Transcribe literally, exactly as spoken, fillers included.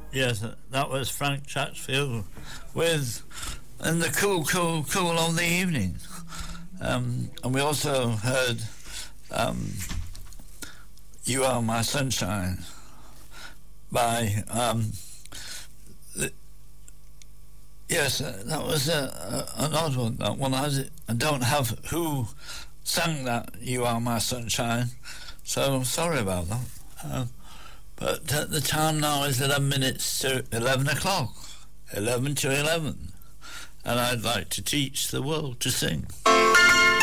Yes, that was Frank Chatfield with "In the Cool, Cool, Cool of the Evening." Um, and we also heard um, "You Are My Sunshine" by um, the, yes, uh, that was a, a, an odd one. That one has, I don't have who sang that "You Are My Sunshine," so sorry about that. Uh, but uh, the time now is eleven minutes to eleven o'clock, eleven to eleven, and I'd like to teach the world to sing.